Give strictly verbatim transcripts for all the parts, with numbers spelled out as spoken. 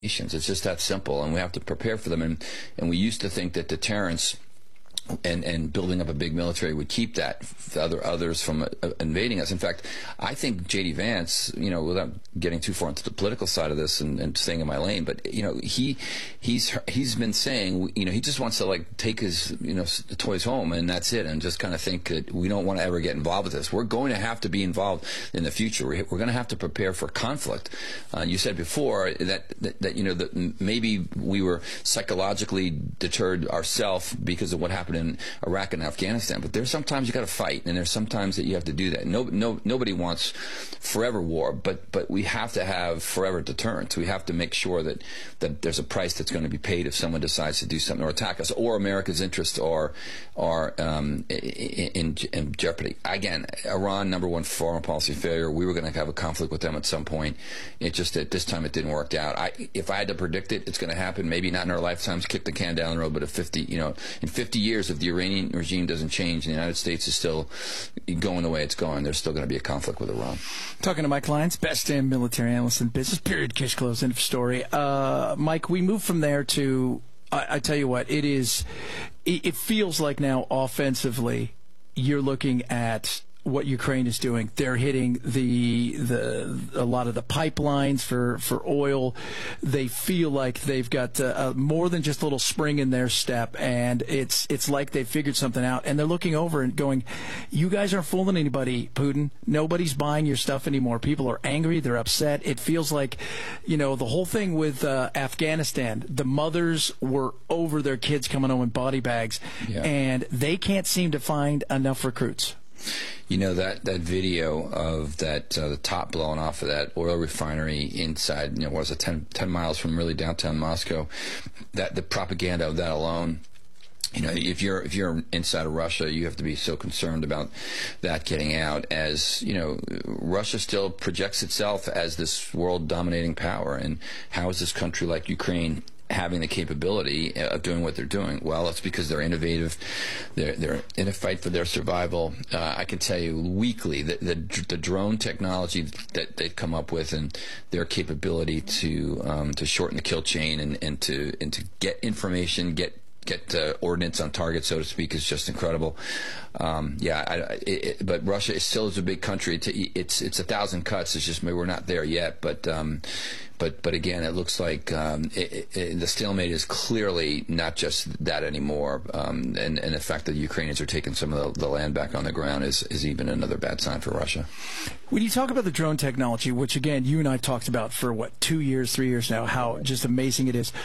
nations. It's just that simple, and we have to prepare for them. And, and we used to think that deterrence and, and building up a big military would keep that other others from uh, invading us. In fact, I think J D Vance, you know, without getting too far into the political side of this and, and staying in my lane, but you know, he he's he's been saying, you know, he just wants to like take his you know toys home and that's it, and just kind of think that we don't want to ever get involved with this. We're going to have to be involved in the future. We're, we're going to have to prepare for conflict. Uh, you said before that, that that you know that maybe we were psychologically deterred ourselves because of what happened in Iraq and Afghanistan, but there's sometimes you got to fight, and there's sometimes that you have to do that. No, no, nobody wants forever war, but but we have to have forever deterrence. We have to make sure that that there's a price that's going to be paid if someone decides to do something or attack us, or America's interests are are um, in, in jeopardy. Again, Iran, number one foreign policy failure. We were going to have a conflict with them at some point. It just at this time it didn't work out. I, if I had to predict it, it's going to happen. Maybe not in our lifetimes. Kick the can down the road, but at fifty, you know, in fifty years, if the Iranian regime doesn't change and the United States is still going the way it's going, there's still going to be a conflict with Iran. Talking to Mike Lyons, best damn military analyst in business, period, case closed, end of story. Uh, Mike, we move from there to, I, I tell you what, it is, it, it feels like now offensively you're looking at what Ukraine is doing. They're hitting the the a lot of the pipelines for for oil. They feel like they've got uh, uh, more than just a little spring in their step, and it's it's like they've figured something out. And they're looking over and going, "You guys aren't fooling anybody, Putin. Nobody's buying your stuff anymore. People are angry. They're upset." It feels like, you know, the whole thing with uh, Afghanistan. The mothers were over their kids coming home in body bags, yeah. and they can't seem to find enough recruits. You know, that, that video of that uh, the top blowing off of that oil refinery inside, you know, was it ten, ten miles from really downtown Moscow? That the propaganda of that alone. You know, if you're if you're inside of Russia, you have to be so concerned about that getting out. As you know, Russia still projects itself as this world dominating power, and how is this country like Ukraine having the capability of doing what they're doing? Well, it's because they're innovative. They're they're in a fight for their survival. Uh, I can tell you weekly that the, the drone technology that they've come up with and their capability to um, to shorten the kill chain and, and to and to get information, get get uh, ordnance on target, so to speak, is just incredible. Um, yeah, I, it, it, but Russia is still is a big country. It's it's, it's a thousand cuts. It's just maybe we're not there yet. But um, but but again, it looks like um, it, it, the stalemate is clearly not just that anymore. Um, and and the fact that the Ukrainians are taking some of the, the land back on the ground is is even another bad sign for Russia. When you talk about the drone technology, which again you and I talked about for what two years, three years now, how just amazing it is.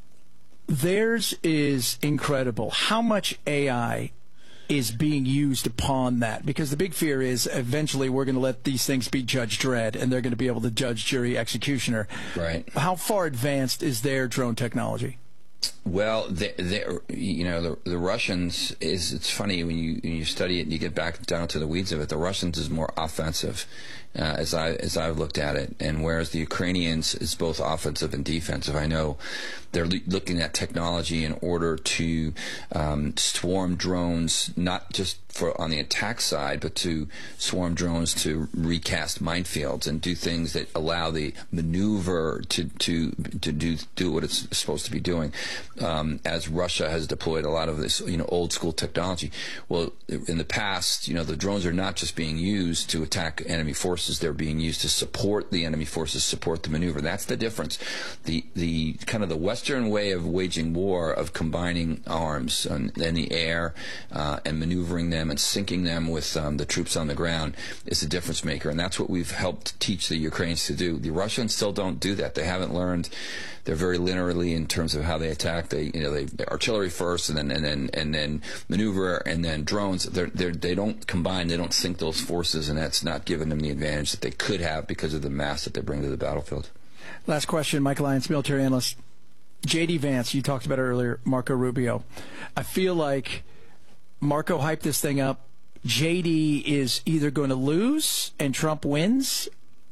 Theirs is incredible. How much A I is being used upon that? Because the big fear is eventually we're going to let these things be Judge Dredd, and they're going to be able to judge, jury, executioner. Right. How far advanced is their drone technology? Well, they, they, you know, the, the Russians is, it's funny when you, when you study it and you get back down to the weeds of it, the Russians is more offensive, uh, as I, as I've looked at it. And whereas the Ukrainians is both offensive and defensive. I know they're looking at technology in order to, um, swarm drones, not just for on the attack side, but to swarm drones to recast minefields and do things that allow the maneuver to, to, to do, do what it's supposed to be doing. Um, as Russia has deployed a lot of this, you know, old school technology. Well, in the past, you know, the drones are not just being used to attack enemy forces; they're being used to support the enemy forces, support the maneuver. That's the difference. The the kind of the Western way of waging war, of combining arms in the air uh, and maneuvering them and syncing them with um, the troops on the ground, is a difference maker, and that's what we've helped teach the Ukrainians to do. The Russians still don't do that. They haven't learned. They're very linearly in terms of how they attack. They, you know, they, they artillery first, and then and then and then maneuver, and then drones. They're, they're, they don't combine. They don't sync those forces, and that's not giving them the advantage that they could have because of the mass that they bring to the battlefield. Last question, Mike Lyons, military analyst. J D Vance, you talked about it earlier. Marco Rubio. I feel like Marco hyped this thing up. J D is either going to lose and Trump wins,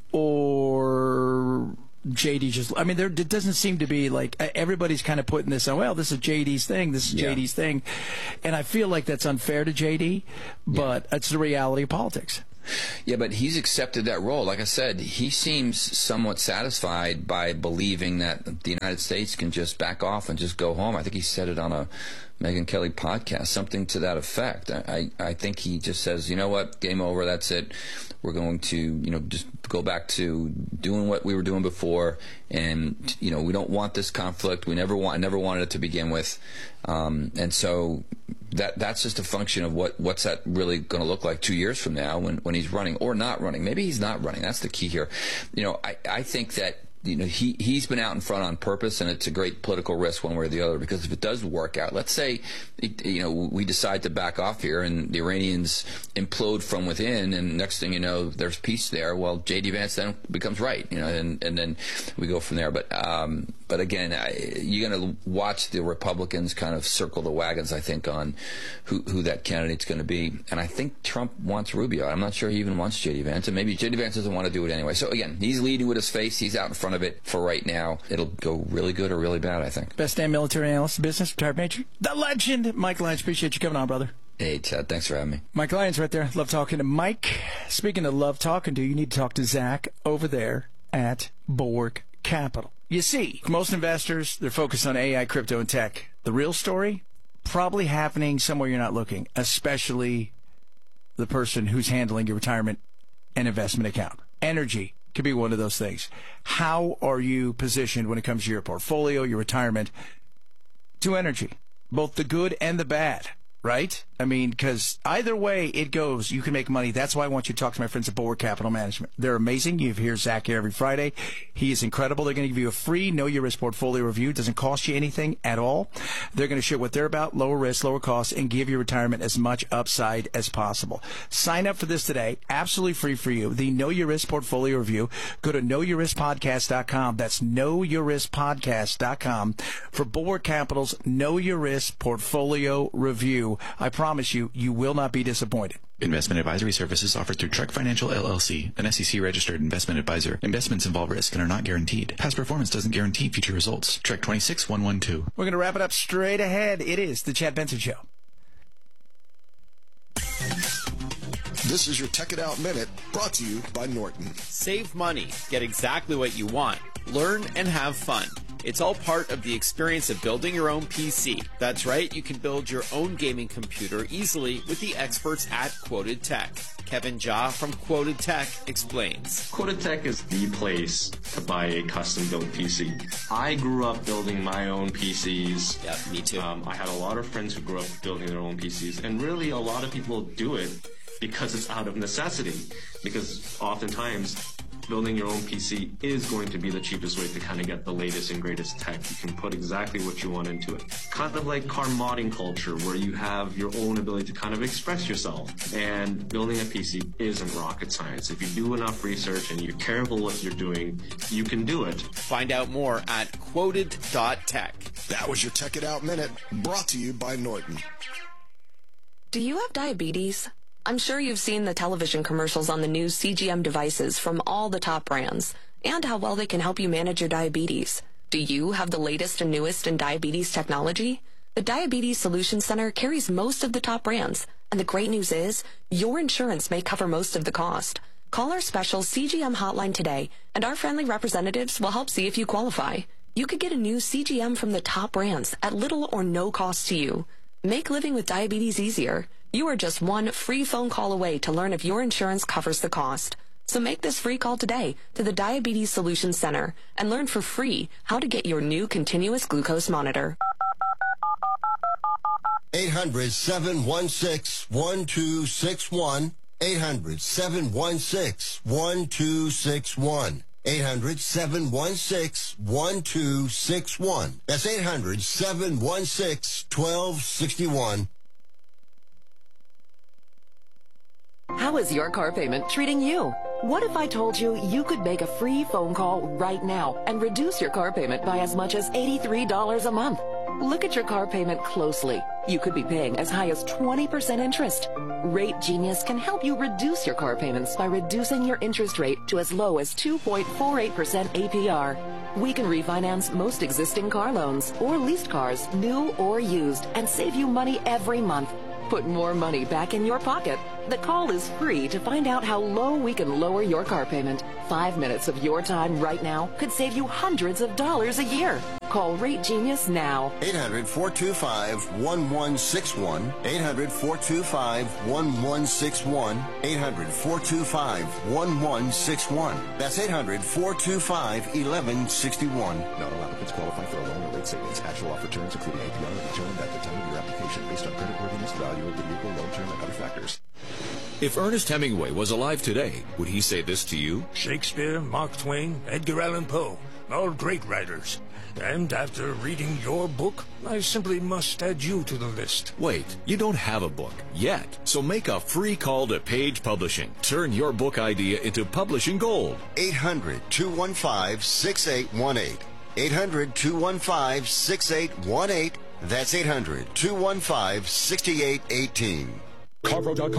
or J D just, I mean, there it doesn't seem to be like everybody's kind of putting this on, well, this is J D's thing, this is yeah. J D's thing. And I feel like that's unfair to J D, but yeah. it's the reality of politics. Yeah, but he's accepted that role. Like I said, he seems somewhat satisfied by believing that the United States can just back off and just go home. I think he said it on a Megyn Kelly podcast, something to that effect. I, I think he just says, you know what, game over, that's it. We're going to, you know, just go back to doing what we were doing before, and you know, we don't want this conflict. We never want, never wanted it to begin with, um, and so that that's just a function of what what's that really going to look like two years from now when when he's running or not running. Maybe he's not running. That's the key here. You know, I I think that. You know, he, he's been out in front on purpose, and it's a great political risk one way or the other, because if it does work out, let's say, you know, we decide to back off here and the Iranians implode from within, and next thing you know, there's peace there. Well, J D Vance then becomes right, you know, and, and then we go from there. But, um, but again, I, you're going to watch the Republicans kind of circle the wagons, I think, on who, who that candidate's going to be. And I think Trump wants Rubio. I'm not sure he even wants J D Vance, and maybe J D Vance doesn't want to do it anyway. So again, he's leading with his face. He's out in front of it for right now. It'll go really good or really bad, I think. Best damn military analyst in business, retired major, the legend, Mike Lyons. Appreciate you coming on, brother. Hey, Ted. Thanks for having me. Mike Lyons right there. Love talking to Mike. Speaking of love talking to, you need to talk to Zach over there at Bulwark Capital. You see, most investors, they're focused on A I, crypto, and tech. The real story, probably happening somewhere you're not looking, especially the person who's handling your retirement and investment account. Energy could be one of those things. How are you positioned when it comes to your portfolio, your retirement, to energy, both the good and the bad, right? I mean, because either way it goes, you can make money. That's why I want you to talk to my friends at Bulwark Capital Management. They're amazing. You hear Zach here every Friday. He is incredible. They're going to give you a free Know Your Risk portfolio review. It doesn't cost you anything at all. They're going to share what they're about, lower risk, lower costs, and give your retirement as much upside as possible. Sign up for this today. Absolutely free for you. The Know Your Risk portfolio review. Go to know your risk podcast dot com. That's know your risk podcast dot com for Bulwark Capital's Know Your Risk portfolio review. I promise you, you will not be disappointed. Investment advisory services offered through Trek Financial L L C, an S E C-registered investment advisor. Investments involve risk and are not guaranteed. Past performance doesn't guarantee future results. Trek two six one one two. We're going to wrap it up straight ahead. It is the Chad Benson Show. This is your Tech It Out Minute, brought to you by Norton. Save money, get exactly what you want, learn and have fun. It's all part of the experience of building your own P C. That's right, you can build your own gaming computer easily with the experts at Quoted Tech. Kevin Jha from Quoted Tech explains. Quoted Tech is the place to buy a custom-built P C. I grew up building my own P Cs. Yeah, me too. Um, I had a lot of friends who grew up building their own P Cs, and really a lot of people do it because it's out of necessity. Because oftentimes, building your own P C is going to be the cheapest way to kind of get the latest and greatest tech. You can put exactly what you want into it. Kind of like car modding culture, where you have your own ability to kind of express yourself. And building a P C isn't rocket science. If you do enough research and you're careful what you're doing, you can do it. Find out more at quoted dot tech. That was your Tech It Out Minute, brought to you by Norton. Do you have diabetes? I'm sure you've seen the television commercials on the new C G M devices from all the top brands, and how well they can help you manage your diabetes. Do you have the latest and newest in diabetes technology? The Diabetes Solutions Center carries most of the top brands, and the great news is, your insurance may cover most of the cost. Call our special C G M hotline today, and our friendly representatives will help see if you qualify. You could get a new C G M from the top brands at little or no cost to you. Make living with diabetes easier. You are just one free phone call away to learn if your insurance covers the cost. So make this free call today to the Diabetes Solutions Center and learn for free how to get your new continuous glucose monitor. eight hundred, seven one six, one two six one. eight hundred, seven one six, one two six one. eight hundred, seven one six, one two six one. That's eight hundred, seven one six, one two six one. How is your car payment treating you? What if I told you you could make a free phone call right now and reduce your car payment by as much as eighty-three dollars a month? Look at your car payment closely. You could be paying as high as twenty percent interest. Rate Genius can help you reduce your car payments by reducing your interest rate to as low as two point four eight percent A P R. We can refinance most existing car loans or leased cars, new or used, and save you money every month. put more money back in your pocket. The call is free to find out how low we can lower your car payment. Five minutes of your time right now could save you hundreds of dollars a year. Call Rate Genius now. eight hundred, four two five, one one six one. eight hundred, four two five, one one six one. eight hundred, four two five, one one six one. That's eight hundred, four two five, one one six one. Not all applicants qualify for a loan or rate savings. Actual offer terms, including A P R, are determined at the time of your application based on creditworthiness, value of the vehicle, loan term, and other factors. If Ernest Hemingway was alive today, would he say this to you? Shakespeare, Mark Twain, Edgar Allan Poe, all great writers. And after reading your book, I simply must add you to the list. Wait, you don't have a book yet. So make a free call to Page Publishing. Turn your book idea into publishing gold. eight hundred, two one five, six eight one eight. eight hundred, two one five, six eight one eight. That's eight hundred, two one five, six eight one eight. CarPro dot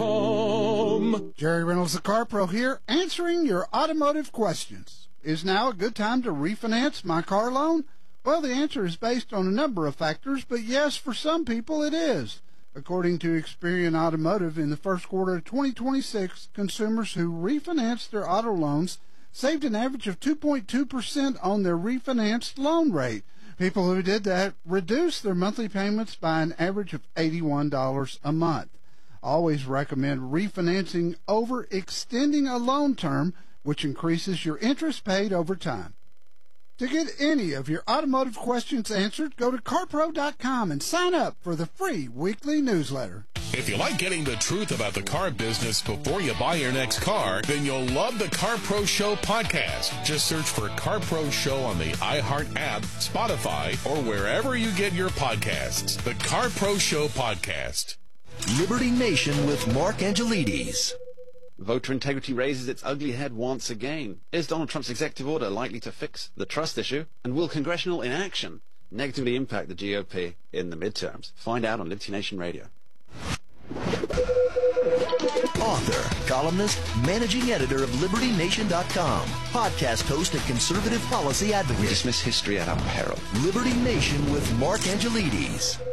com. Jerry Reynolds, the CarPro here, answering your automotive questions. Is now a good time to refinance my car loan? Well, the answer is based on a number of factors, but yes, for some people it is. According to Experian Automotive, in the first quarter of twenty twenty-six, consumers who refinanced their auto loans saved an average of two point two percent on their refinanced loan rate. People who did that reduced their monthly payments by an average of eighty-one dollars a month. Always recommend refinancing over extending a loan term, which increases your interest paid over time. To get any of your automotive questions answered, go to CarPro dot com and sign up for the free weekly newsletter. If you like getting the truth about the car business before you buy your next car, then you'll love the CarPro Show podcast. Just search for CarPro Show on the iHeart app, Spotify, or wherever you get your podcasts. The CarPro Show podcast. Liberty Nation with Mark Angelides. Voter integrity raises its ugly head once again. Is Donald Trump's executive order likely to fix the trust issue? And will congressional inaction negatively impact the G O P in the midterms? Find out on Liberty Nation Radio. Author, columnist, managing editor of Liberty Nation dot com, podcast host and conservative policy advocate. We dismiss history at our peril. Liberty Nation with Mark Angelides.